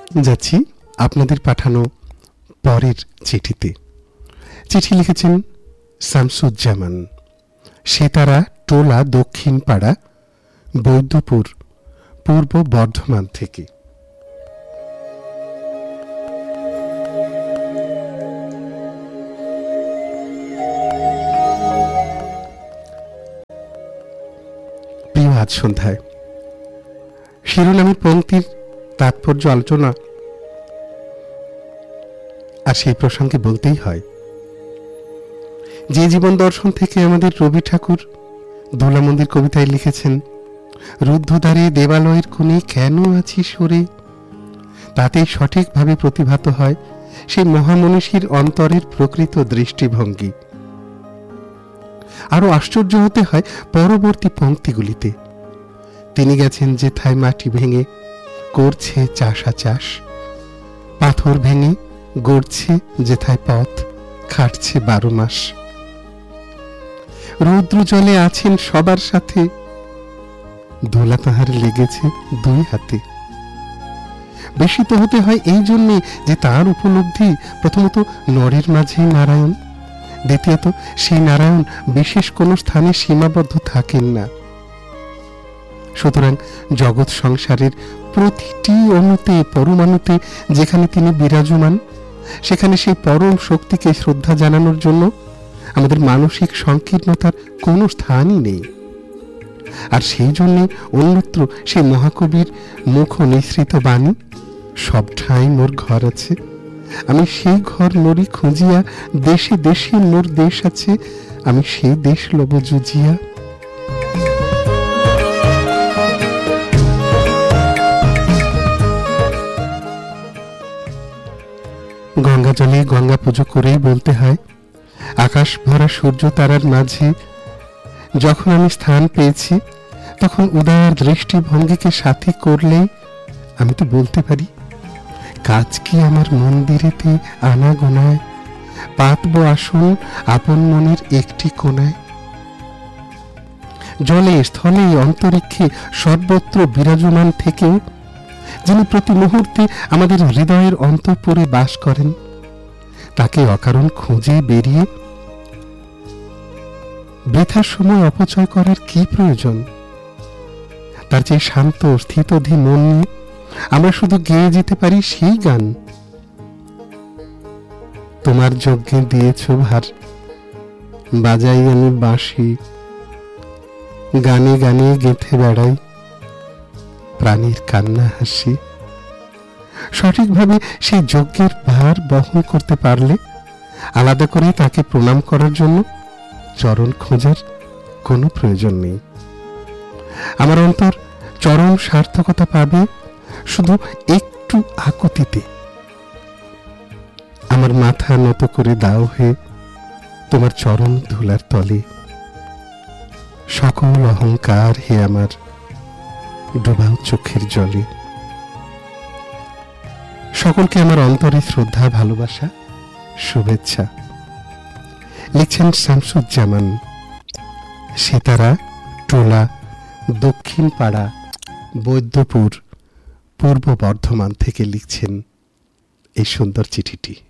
যাচ্ছি আপনাদের পাঠানো পরের চিঠিতে। চিঠি লিখেছেন শামসুজ্জামান, সেতারা টোলা, দক্ষিণ পাড়া, বৈদ্যপুর, পূর্ব বর্ধমান থেকে। প্রিয় আজ সন্ধ্যায় শিরোনামের পংক্তির তাৎপর্য আলোচনা, আর সেই প্রসঙ্গে বলতেই হয়, যে জীবন দর্শন থেকে আমাদের রবি ঠাকুর দোলা মন্দির কবিতায় লিখেছেন, রুদ্ধদ্বারে দেবালয়ের কোণে কেন আছি সরে, তাতেই সঠিকভাবে প্রতিভাত হয় সেই মহামনীষীর অন্তরের প্রকৃত দৃষ্টিভঙ্গি। আরো আশ্চর্য হতে হয় পরবর্তী পংক্তিগুলিতে। তিনি গেছেন যেথায় মাটি ভেঙে করছে চাষা চাষ, পাথর ভেঙে গড়ছে যেথায় পথ, খাটছে 12 মাস। রৌদ্র জলে আছেন সবার সাথে, দোলা তাহার লেগেছে 2 হাতে। বেশিত হতে হয় এই জন্যে যে তার উপলব্ধি প্রথমত নরের মাঝে নারায়ণ, দ্বিতীয়ত সেই নারায়ণ বিশেষ কোনো স্থানে সীমাবদ্ধ থাকেন না। সুতরাং জগৎ সংসারের প্রতিটি অণুতে, পরমাণুতে যেখানে তিনি বিরাজমান, সেখানে সেই পরম শক্তিকে শ্রদ্ধা জানানোর জন্য আমাদের মানসিক সংকীর্ণতার কোনো স্থানই নেই। আর সেই জন্যে অন্যত্র সেই মহাকবির মুখ নিঃসৃত বাণী, সব ঠাঁই মোর ঘর আছে, আমি সেই ঘর নরি খুঁজিয়া, দেশে দেশে মোর দেশ আছে, আমি সেই দেশ লব জুজিয়া। গঙ্গা জলে গঙ্গা পুজো করেই বলতে হয়, আকাশ ভরা সূর্য তারার মাঝে যখন আমি স্থান পেয়েছি, তখন উদার দৃষ্টিভঙ্গিকে সাথী করলেই আমি তো বলতে পারি, কাজ কি আমার মন্দিরেতে আনা গোনায়, পাতব আসন আপন মনের একটি কোনায়। জলে স্থলে অন্তরিক্ষে সর্বত্র বিরাজমান থেকেও যিনি প্রতি মুহূর্তে আমাদের হৃদয়ের অন্তঃপুরে বাস করেন, তাকে অকারণ খুঁজে বেরিয়ে বৃথার সময় অপচয় করার কি প্রয়োজন? তার যে শান্ত স্থিতধী মন নিয়ে আমরা শুধু গেয়ে যেতে পারি সেই গান, তোমার যজ্ঞে দিয়েছ ভার, বাজাই আমি বাঁশি, গানে গানে গেঁথে বেড়াই প্রাণীর কান্না হাসি। সঠিকভাবে সেই যজ্ঞের ভার বহন করতে পারলে আলাদা করে তাকে প্রণাম করার জন্য চরণ খোঁজার কোনো প্রয়োজন নেই। আমার অন্তর চরম সার্থকতা পাবে শুধু একটু আকুতিতে। আমার মাথা নত করে দাও হে তোমার চরণ ধুলার তলে, সকল অহংকার হে আমার ডোবাও চোখের জলে। সকলকে আমার অন্তরে শ্রদ্ধা, ভালোবাসা, শুভেচ্ছা। লিখছেন শামসুজ্জামান, সেতারা টোলা, দক্ষিণ পাড়া, বৈদ্যপুর, পূর্ব বর্ধমান থেকে লিখছেন এই সুন্দর চিঠিটি।